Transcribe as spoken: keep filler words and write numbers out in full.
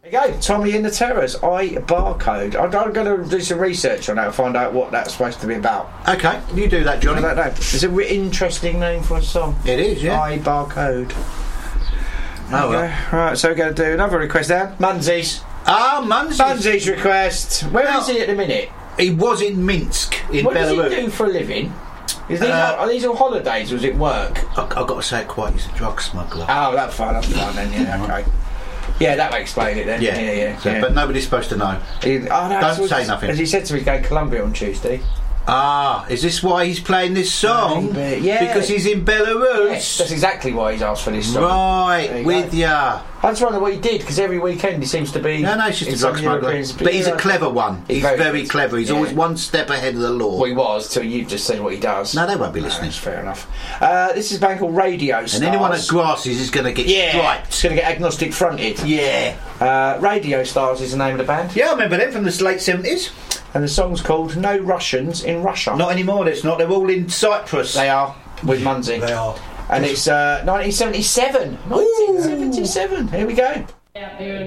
There you go, Tommy and the Terrors, I Barcode. I'm, I'm going to do some research on that and find out what that's supposed to be about. Okay, you do that, Johnny. I don't know. It's a re- interesting name for a song. It is, yeah. I Barcode. Oh, well. Right, so we're going to do another request then. Munsies. Ah, Munsies. Munsies request. Where Now, is he at the minute? He was in Minsk, in what Belarus. What does he do for a living? Is these Uh, all, are these all holidays or is it work? I, I've got to say it quite, he's a drug smuggler. Oh, that's fine, that's fine then, yeah, okay. Yeah, that will explain it then. Yeah, yeah, yeah. so, yeah. But nobody's supposed to know. He, oh, no, Don't so say nothing. As he said to me, he's going to Colombia on Tuesday. Ah, is this why he's playing this song? Maybe, yeah. Because he's in Belarus? Yes, that's exactly why he's asked for this song. Right, you with go. ya. I just wonder what he did, because every weekend he seems to be... No, no, it's just in a drug some smuggler. European- But he's a Yeah, clever one. He's He's very very, good. clever. He's Yeah. always one step ahead of the law. Well, he was, till you've just said what he does. No, they won't be listening. That's fair enough. Uh, this is a band called Radio Stars. And anyone at Grasses is going to get yeah, striped. it's going to get agnostic fronted. Yeah. Uh, Radio Stars is the name of the band. Yeah, I remember them from the late seventies. And the song's called No Russians in Russia. Not anymore, it's not. They're all in Cyprus. They are, with Munsie. They are. And it's uh, nineteen seventy-seven. nineteen seventy-seven. Here we go. Out there in